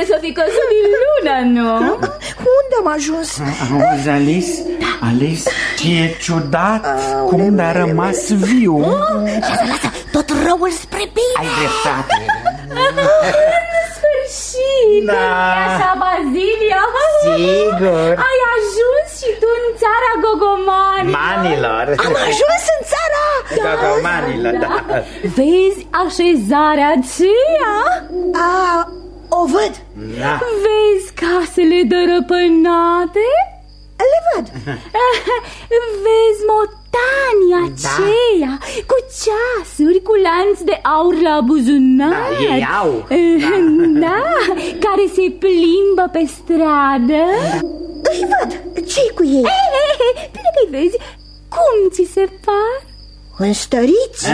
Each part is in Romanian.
Trebuie să fi căzut din lună, nu? Unde am ajuns? Auzi, Alice? Alice, e ciudat cum a rămas viu. Lasă, tot răul spre bine. Ai dreptate. În sfârșit, Da. așa, Bazilio? Sigur. Ai ajuns și tu în țara gogomanilor. Manilor. Am ajuns în țara Gogomanilor, da. Vezi așezarea aceea? O văd. Da. Vezi casele dărăpânate? Le văd. Vezi motanii aceia cu ceasuri, cu lanț de aur la buzunar. Da, ei au. Da, care se plimbă pe stradă. Îi văd. Ce-i cu ei? Bine că-i vezi. Cum ți se par? Înstăriți?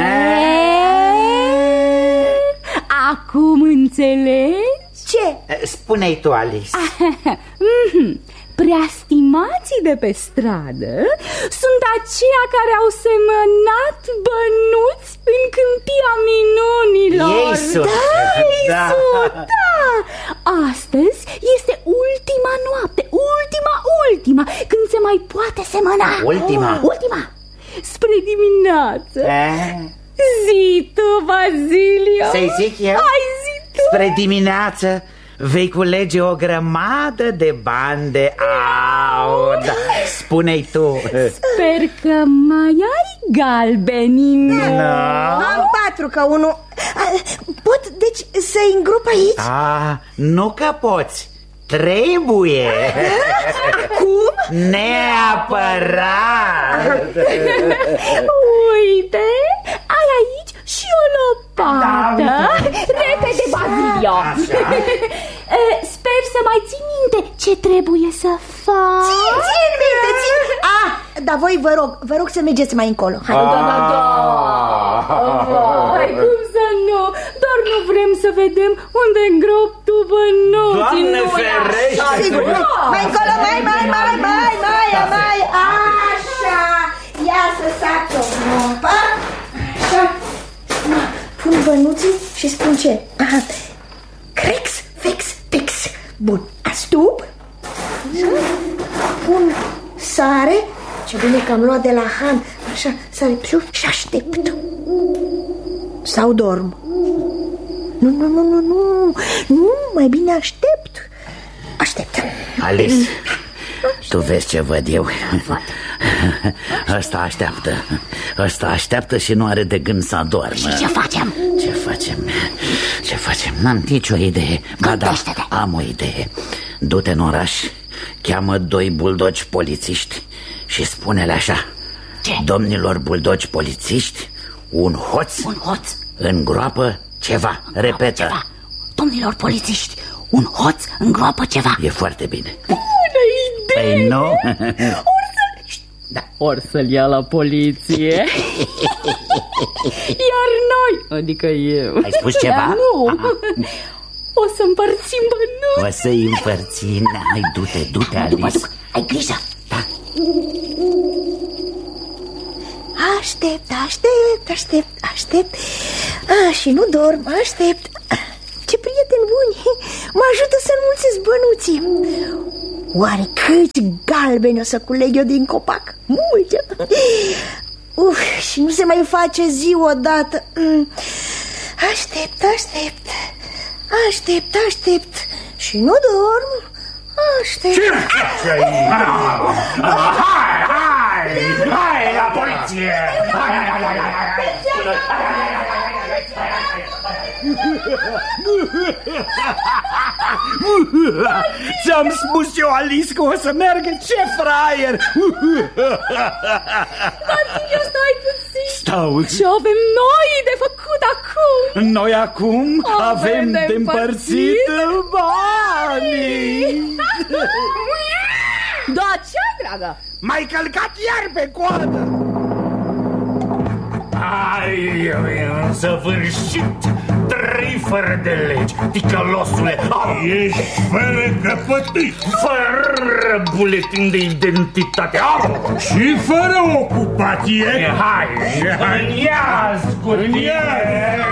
Acum înțelegi? Ce? Spune-i tu, Alice. Preastimații de pe stradă sunt aceia care au semănat bănuți în câmpia minunilor. Ei sunt. Da. Astăzi este ultima noapte, ultima, când se mai poate semăna. Ultima. Spre dimineață. Zi tu, Bazilio. Să-i zic eu? Hai, zi tu. Spre dimineață vei culege o grămadă de bani de aur. Spune-i tu. Sper că mai ai galbeni, nu? Am 4 ca unul. Pot, deci, să-i îngrop aici? Nu că poți. Trebuie. Cum? Neapărat. Uite, ai aici și o lopată. Repede, Bazilio. Sper să mai ții minte ce trebuie să faci. Țin minte, țin. Dar voi vă rog să mergeți mai încolo. Hai. Hai, cum să nu? Doar nu vrem să vedem unde îngrop tu bănuții. Doamne ferește! Sigur, mai încolo, mai. Așa. Ia să sac o groapă. Așa. Pun bănuții și spun ce? Crex, fex, tex. Bun, astup. Pun sare. Ce bine că am luat de la Han. Așa, sare și aștept. Sau dorm. Nu, mai bine aștept. Alice, tu vezi ce văd eu? Ăsta așteaptă și nu are de gând să adormă. Și ce facem? Ce facem? N-am nicio idee. Ba da, am o idee. Du-te în oraș, cheamă 2 buldogi polițiști și spune-le așa: ce? Domnilor buldogi polițiști, un hoț îngroapă ceva. Repetă. Ceva. Domnilor polițiști, un hoț îngroapă ceva. E foarte bine. Bună idee! Păi nu? Or să-l ia la poliție. Iar noi, adică eu. Ai spus ceva? Nu. O să împărțim bănuți. O să-i împărțim. Hai, du-te, Alice. Ai grijă. Da. Aștept. Și nu dorm, aștept. Ce prieteni buni. Mă ajută să înmulțesc bănuții. Oare câți galbeni o să culeg eu din copac? Mulți. Și nu se mai face zi odată. Aștept. Și nu dorm. Aștept. Ce faci aici? Hai la poliție! Ți-am spus eu, Alice, că o să meargă. Ce fraier! Bazilio, stai puțin. Stau. Ce avem noi de făcut acum? Noi acum avem de împărțit banii. Da, ce-ai, dragă? M-ai călcat iar pe coadă. Ai, în săvârșit, 3 fără de legi, ticălosule. Ești fără căpătâi, fără buletin de identitate și fără ocupație. Hai, ia, ascult.